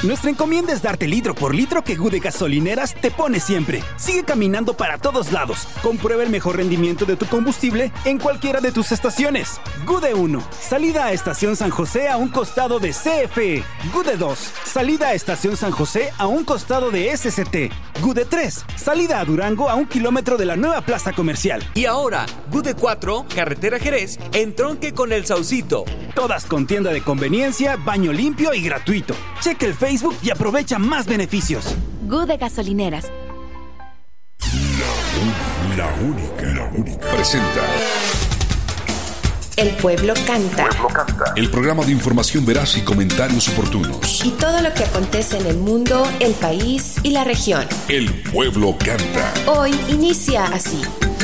Nuestra encomienda es darte litro por litro que GUDE Gasolineras te pone siempre. Sigue caminando para todos lados. Comprueba el mejor rendimiento de tu combustible en cualquiera de tus estaciones. GUDE 1, salida a Estación San José a un costado de CFE. GUDE 2, salida a Estación San José a un costado de SCT. GUDE 3, salida a Durango a 1 kilómetro de la nueva plaza comercial. Y ahora, GUDE 4, carretera Jerez, entronque con El Saucito. Todas con tienda de conveniencia, baño limpio y gratuito. Checa el Facebook y aprovecha más beneficios. GUDE Gasolineras. La única. Presenta El Pueblo Canta. el programa de información veraz y comentarios oportunos. Y todo lo que acontece en el mundo, el país y la región. El Pueblo Canta. Hoy inicia así.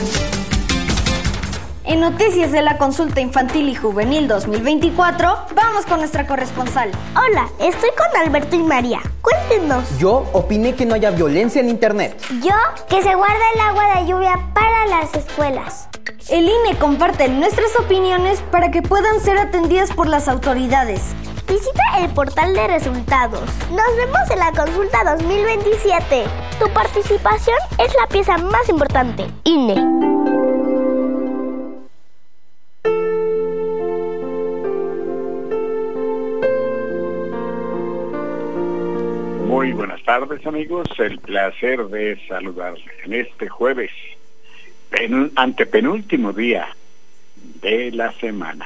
En noticias de la Consulta Infantil y Juvenil 2024, vamos con nuestra corresponsal. Hola, estoy con Alberto y María. Cuéntenos. Yo opiné que no haya violencia en internet. Yo, que se guarde el agua de lluvia para las escuelas. El INE comparte nuestras opiniones para que puedan ser atendidas por las autoridades. Visita el portal de resultados. Nos vemos en la Consulta 2027. Tu participación es la pieza más importante. INE. Muy buenas tardes, amigos. El placer de saludarles en este jueves, antepenúltimo día de la semana.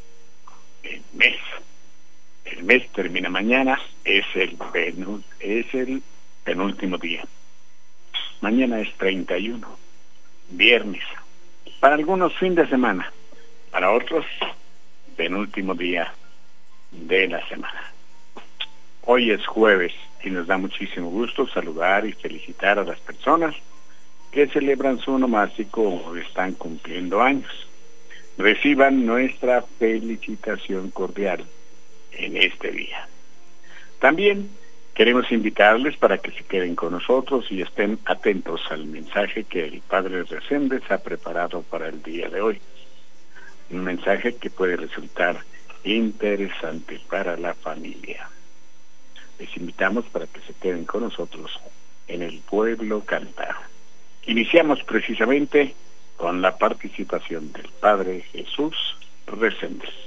El mes termina mañana, es el penúltimo día. Mañana es 31, viernes. Para algunos fin de semana, para otros penúltimo día de la semana. Hoy es jueves y nos da muchísimo gusto saludar y felicitar a las personas que celebran su onomástico o están cumpliendo años. Reciban nuestra felicitación cordial en este día. También queremos invitarles para que se queden con nosotros y estén atentos al mensaje que el Padre Reséndez ha preparado para el día de hoy. Un mensaje que puede resultar interesante para la familia. Les invitamos para que se queden con nosotros en El Pueblo Canta. Iniciamos precisamente con la participación del Padre Jesús Reséndez.